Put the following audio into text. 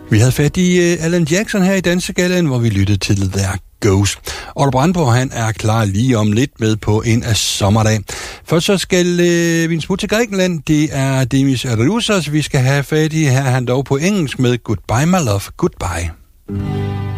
Vi havde fat i Alan Jackson her i Dansegallaen, hvor vi lyttede til There Goes. Otto Brandenborg, han er klar lige om lidt med på en sommerdag. Først så skal vi en smut til Grækenland. Det er Demis Roussos, vi skal have fat i. Her er han dog på engelsk med Goodbye My Love, Goodbye.